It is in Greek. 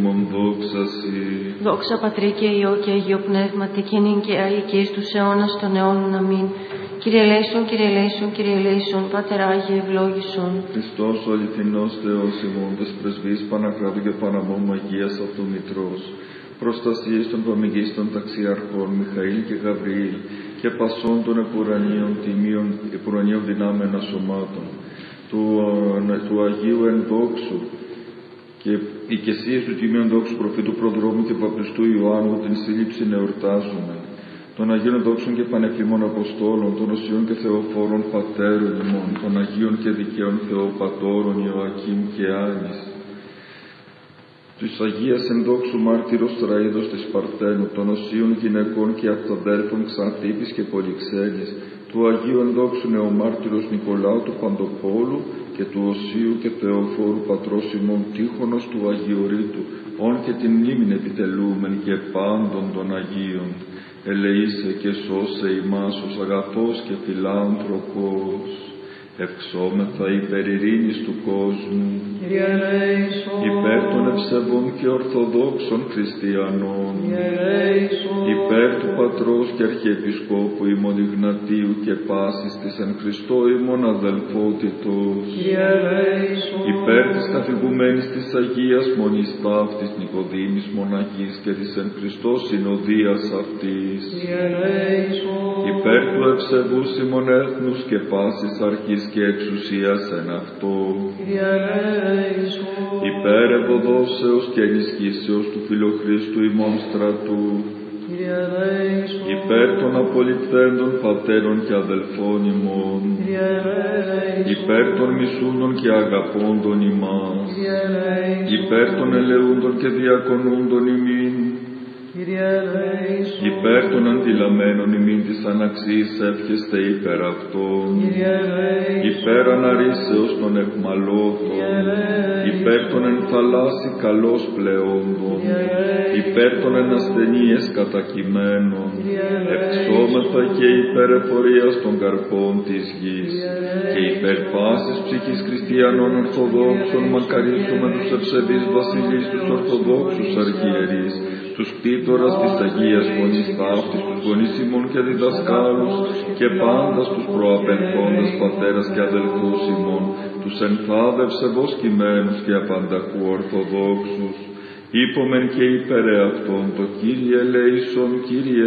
ημών δόξα Συ. Δόξα Πατρί και Υιό και Αγίο Πνεύματι, και νυν και αεί και εις τους αιώνας των αιώνων. Αμήν. Κύριε ελέησον, Κύριε ελέησον, Κύριε ελέησον, Πάτερ Άγιε ευλόγησον. Χριστός ο αληθινός Θεός ημών, τες πρεσβείς Πανακράτου και Παναμόμου Αγίας Αυτομητρός, προστασίες των παμηγίστων ταξιάρχων Μιχαήλ και Γαβριήλ και πασών των επουρανίων δυνάμεων σωμάτων, του Αγίου Ενδόξου και οικεσίες του Τιμίου Δόξου Προφήτου Προδρόμου και Παπριστού Ιωάννου, την σύλληψη εορτάζουμε, των Αγίων Δόξων και Πανεφήμων Αποστόλων, των Οσίων και Θεοφόρων Πατέρων ημών, των Αγίων και Δικαίων Θεοπατώρων Ιωακήμ και Άνης, της Αγίας Ενδόξου Μάρτυρος Τραΐδος της Παρθένου, των Οσίων γυναικών και αυτοδέρφων Ξαντίπης και Πολυξένης, του Αγίου Ενδόξου Νεομάρτυρος Νικολάου του Παντοπόλου και του Οσίου και Θεοφόρου Πατρός ημών Τύχωνος του Αγιορείτου, όν και την μνήμην επιτελούμεν και πάντων των Αγίων. Ελεήσε και σώσε ημάς ως αγαθός και φιλάνθρωπος, ευξόμεθα υπέρ ειρήνης του κόσμου, υπέρ των ευσεβών και ορθοδόξων χριστιανών, υπέρ του Πατρός και Αρχιεπισκόπου ημών Ιγνατίου και πάσης της εν Χριστώ ημών αδελφότητος, υπέρ της καθηγουμένης της Αγίας Μονής Ταύτης Νικοδήμης Μοναχής και της εν Χριστώ συνοδείας αυτής, υπέρ του ευσεβούς ημών έθνους και πάσης αρχής και εξουσίας εν αυτό, υπέρ ευωδόσεως και ενισχύσεως του Φιλοχρίστου ημών στρατού, υπέρ των απολυπθέντων πατέρων και αδελφών ημών, υπέρ των μισούντων και αγαπώντων ημάς, υπέρ των ελεούντων και διακονούντων ημίν, υπέρ των αντιλαμμένων ημίν της αναξής εύχεστε υπέρ αυτών, υπέρ αναρρίσεως των εχμαλώτων, υπέρ των εν θαλάσσι καλώς πλεόντων, υπέρ των εν ασθενείες κατακειμένων, ευξόμεθα και υπέρ εφορίας των καρπών της γης, και υπέρ πάσης ψυχής χριστιανών ορθοδόξων μακαρίζουμε τους ευσεβείς βασιλείς τους ορθοδόξους αρχιερείς, τους κτήτορας της Αγίας Μονής Ταύτης, τους γονείς ημών και διδασκάλους και πάντας τους προαπενθόντας πατέρας και αδελφούς ημών, τους ενθάδευ σεβοσκημένους και απανταχού ορθοδόξους, είπομεν και υπέρ αυτών το Κύριε ελέησον, Κύριε